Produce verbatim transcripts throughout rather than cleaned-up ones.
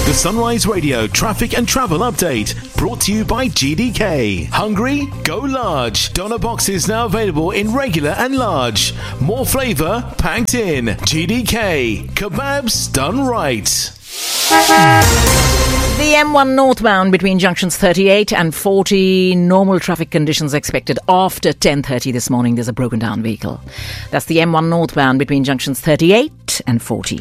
The Sunrise Radio traffic and travel update brought to you by G D K. Hungry? Go large. Doner boxes now available in regular and large. More flavour packed in. G D K. Kebabs done right. The M one northbound between junctions thirty-eight and forty. Normal traffic conditions expected after ten thirty this morning. There's a broken down vehicle. That's the M one northbound between junctions thirty-eight and forty.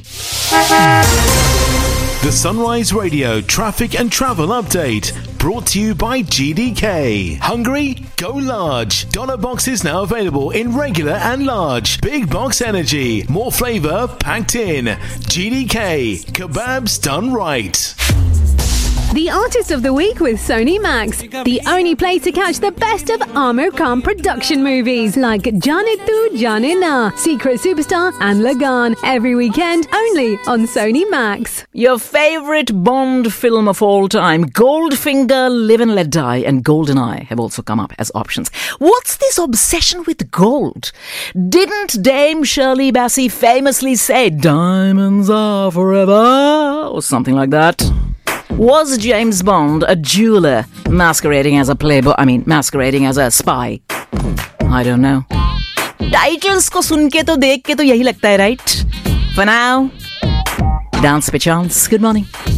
The Sunrise Radio traffic and travel update brought to you by G D K. Hungry? Go large. Doner boxes now available in regular and large. Big box energy. More flavour packed in. G D K. Kebabs done right. The Artist of the Week with Sony Max, the only place to catch the best of Amir Khan production movies like Jaane Tu Jaane Na, Secret Superstar and Lagan, every weekend only on Sony Max. Your favourite Bond film of all time, Goldfinger, Live and Let Die and GoldenEye have also come up as options. What's this obsession with gold? Didn't Dame Shirley Bassey famously say diamonds are forever or something like that? Was James Bond a jeweler masquerading as a playboy? I mean, masquerading as a spy? I don't know. Titles को सुन के तो देख के तो यही लगता है, right? For now, dance पे chance. Good morning.